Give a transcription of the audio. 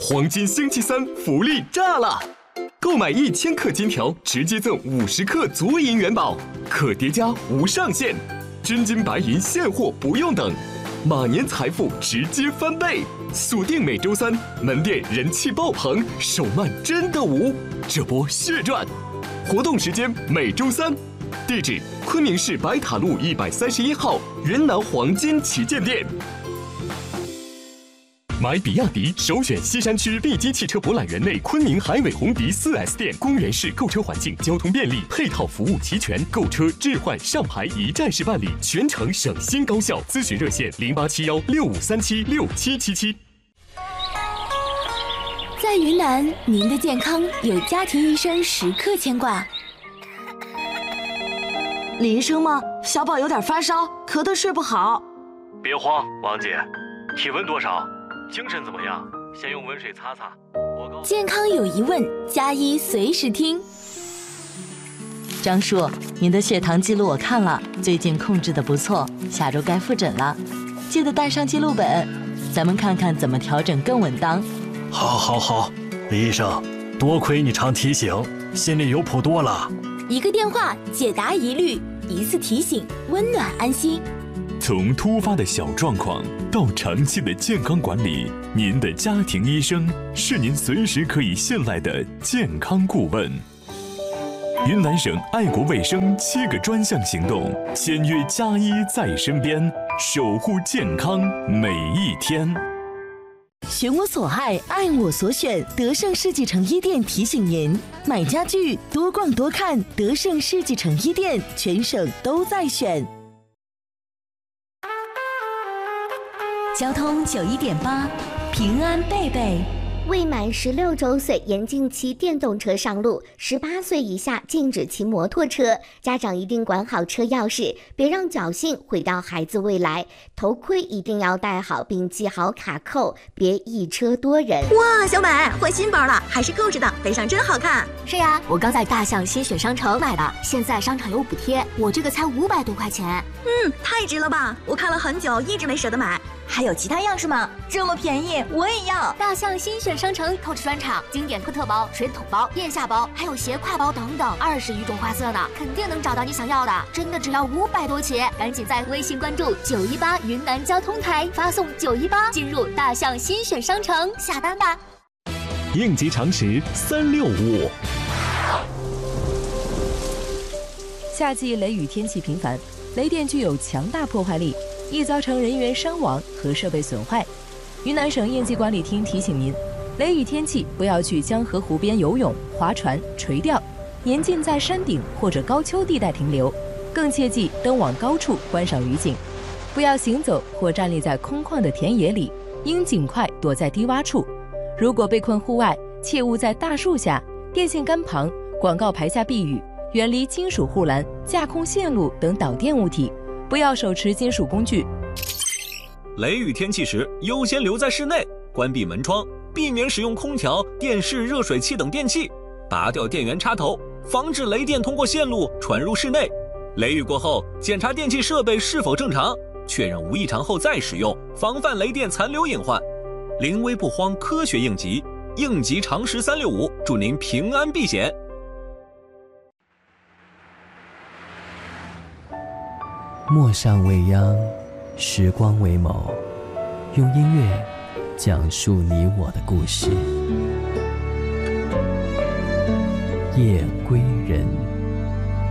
黄金星期三福利炸了！购买1000克金条，直接赠50克足银元宝，可叠加无上限，真金白银现货不用等，马年财富直接翻倍！锁定每周三，门店人气爆棚，手慢真的无，这波血赚！活动时间每周三，地址昆明市白塔路131号云南黄金旗舰店。买比亚迪首选西山区利基汽车博览园内昆明海伟鸿迪 4S 店，公园式购车环境，交通便利，配套服务齐全，购车置换上牌一站式办理，全程省心高效。咨询热线087165376777。 在云南，您的健康有家庭医生时刻牵挂。 李医生吗？小宝有点发烧，咳得睡不好。 别慌，王姐，体温多少？精神怎么样？先用温水擦擦。 健康有疑问，加医随时听。 张叔，您的血糖记录我看了，最近控制得不错，下周该复诊了，记得带上记录本，咱们看看怎么调整更稳当。 好，李医生，多亏你常提醒，心里有谱多了。 一个电话解答疑虑，一次提醒温暖安心。 从突发的小状况到长期的健康管理，您的家庭医生是您随时可以信赖的健康顾问。云南省爱国卫生7个专项行动，签约加医在身边，守护健康每一天。 选我所爱，爱我所选。德胜世纪城一店提醒您：买家具多逛多看，德胜世纪城一店，全省都在选。 交通91.8，平安贝贝。 未满16周岁严禁骑电动车上路，18岁以下禁止骑摩托车。家长一定管好车钥匙，别让侥幸毁掉孩子未来。头盔一定要戴好并系好卡扣，别一车多人。 哇，小美换新包了，还是扣着的，背上真好看。 是呀，我刚在大象新选商城买的，现在商场有补贴，我这个才500多块钱。 太值了吧！我看了很久，一直没舍得买。还有其他样式吗？这么便宜，我也要！ 大象新选商城Coach专场，经典特包、水桶包、腋下包，还有斜挎包等等，20余种花色呢，肯定能找到你想要的。真的只要500多起，赶紧在微信关注918云南交通台，发送918进入大象新选商城下单吧。 应急常识365。 夏季雷雨天气频繁，雷电具有强大破坏力，易造成人员伤亡和设备损坏。云南省应急管理厅提醒您，雷雨天气不要去江河湖边游泳、划船、垂钓，严禁在山顶或者高丘地带停留，更切忌登往高处观赏雨景。不要行走或站立在空旷的田野里，应尽快躲在低洼处。如果被困户外，切勿在大树下、电线杆旁、广告牌下避雨，远离金属护栏、架空线路等导电物体，不要手持金属工具。 雷雨天气时，优先留在室内，关闭门窗，避免使用空调、电视、热水器等电器，拔掉电源插头，防止雷电通过线路传入室内。雷雨过后，检查电器设备是否正常，确认无异常后再使用，防范雷电残留隐患。临危不慌，科学应急，应急常识365，祝您平安避险。 陌上未央，时光为某，用音乐讲述你我的故事。夜归人。